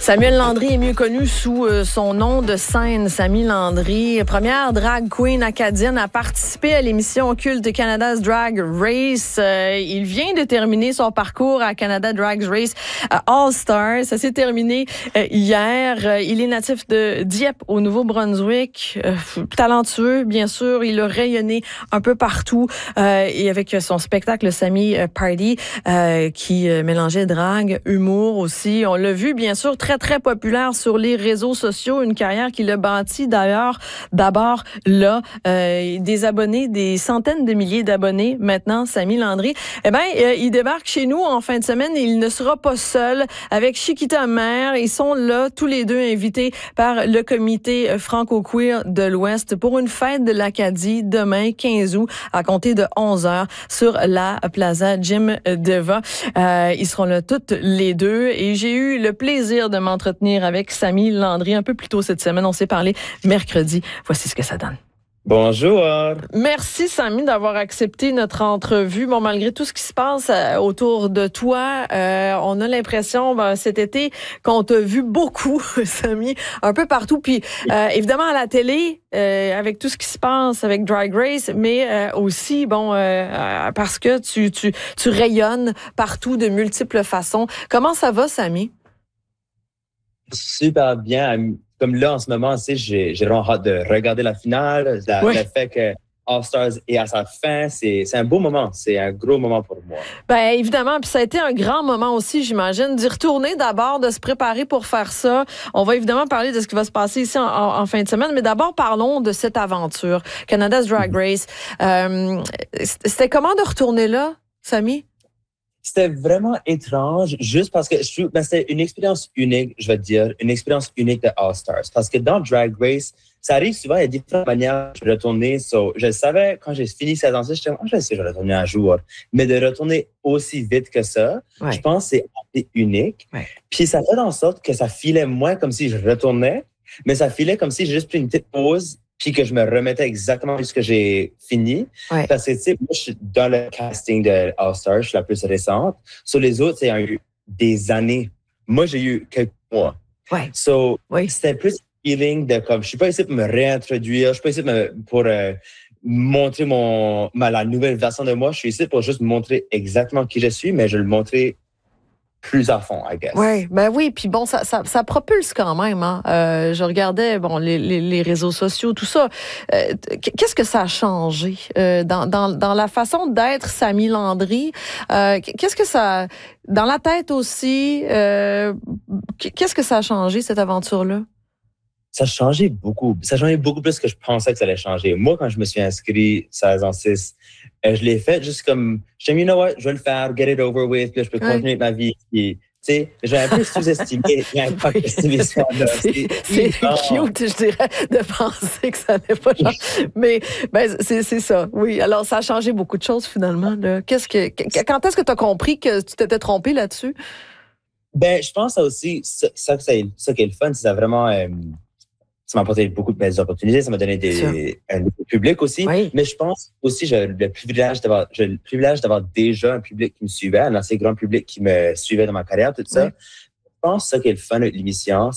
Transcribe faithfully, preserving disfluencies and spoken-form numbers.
Samuel Landry est mieux connu sous euh, son nom de scène, Samy Landry. Première drag queen acadienne à participer à l'émission culte Canada's Drag Race. Euh, il vient de terminer son parcours à Canada Drag Race euh, All Stars. Ça s'est terminé euh, hier. Euh, il est natif de Dieppe, au Nouveau-Brunswick. Euh, talentueux, bien sûr. Il a rayonné un peu partout. Euh, et avec son spectacle Samy Party, euh, qui euh, mélangeait drag, humour aussi. On l'a vu, bien sûr, très, très populaire sur les réseaux sociaux. Une carrière qu'il a bâtie, d'ailleurs, d'abord là. Euh, des abonnés, des centaines de milliers d'abonnés maintenant, Samy Landry. Eh bien, euh, il débarque chez nous en fin de semaine et il ne sera pas seul avec Chiquita Mère. Ils sont là, tous les deux invités par le comité franco-queer de l'Ouest pour une fête de l'Acadie demain, quinze août, à compter de onze heures sur la Plaza Jim Deva. Euh, ils seront là toutes les deux et j'ai eu le plaisir de m'entretenir avec Samy Landry un peu plus tôt cette semaine. On s'est parlé mercredi. Voici ce que ça donne. Bonjour. Merci, Samy, d'avoir accepté notre entrevue. Bon, malgré tout ce qui se passe autour de toi, euh, on a l'impression, ben, cet été, qu'on t'a vu beaucoup, Samy, un peu partout. Puis, euh, évidemment, à la télé, euh, avec tout ce qui se passe avec Drag Race, mais euh, aussi, bon, euh, parce que tu, tu, tu rayonnes partout de multiples façons. Comment ça va, Samy? Super bien. Comme là, en ce moment, tu sais, j'ai, j'ai vraiment hâte de regarder la finale. La, oui. Le fait que All Stars est à sa fin, c'est, c'est un beau moment. C'est un gros moment pour moi. Ben évidemment, puis ça a été un grand moment aussi, j'imagine, d'y retourner d'abord, de se préparer pour faire ça. On va évidemment parler de ce qui va se passer ici en, en, en fin de semaine, mais d'abord, parlons de cette aventure. Canada's Drag Race. Euh, c'était comment de retourner là, Samy? C'était vraiment étrange, juste parce que je trouve, ben, c'était une expérience unique, je vais te dire, une expérience unique de All Stars. Parce que dans Drag Race, ça arrive souvent, il y a différentes manières de retourner. So, je savais, quand j'ai fini cette année, j'étais, oh, je sais, je vais retourner un jour. Mais de retourner aussi vite que ça, ouais. Je pense que c'est assez unique. Ouais. Puis ça fait en sorte que ça filait moins comme si je retournais, mais ça filait comme si j'ai juste pris une petite pause puis que je me remettais exactement ce que j'ai fini. Ouais. Parce que, tu sais, moi, je suis dans le casting de All Stars, je suis la plus récente. Sur les autres, il y a eu des années. Moi, j'ai eu quelques mois. Ouais. So, ouais. C'était plus feeling de comme, je suis pas ici pour me réintroduire, je suis pas ici pour, me, pour euh, montrer mon, ma, la nouvelle version de moi. Je suis ici pour juste montrer exactement qui je suis, mais je le montrer plus à fond, I guess. Ouais, ben oui, puis bon, ça, ça, ça propulse quand même. Hein. Euh, je regardais, bon, les, les, les réseaux sociaux, tout ça. Euh, qu'est-ce que ça a changé euh, dans, dans, dans la façon d'être Samy Landry? Euh, qu'est-ce que ça, dans la tête aussi, euh, qu'est-ce que ça a changé cette aventure-là? Ça a changé beaucoup. Ça a changé beaucoup plus que je pensais que ça allait changer. Moi, quand je me suis inscrit saison six, euh, je l'ai fait juste comme, je me suis dit, you know what, je vais le faire, get it over with, puis je peux continuer ouais. ma vie. Puis, tu sais, j'ai un peu sous-estimé l'impact de cette histoire-là. C'est, c'est cute, je dirais, de penser que ça n'allait pas changer. Mais ben, c'est, c'est ça, oui. Alors, ça a changé beaucoup de choses, finalement. Là. Qu'est-ce que, quand est-ce que tu as compris que tu t'étais trompé là-dessus? Ben, je pense ça aussi, ça, ça, ça, ça qui est le fun, c'est ça vraiment... Euh, ça m'a apporté beaucoup de belles opportunités, ça m'a donné des, un nouveau public aussi. Oui. Mais je pense aussi que j'ai le privilège d'avoir, j'ai le privilège d'avoir déjà un public qui me suivait, un assez grand public qui me suivait dans ma carrière, tout ça. Oui. Je pense que ça qui est le fun de l'émission,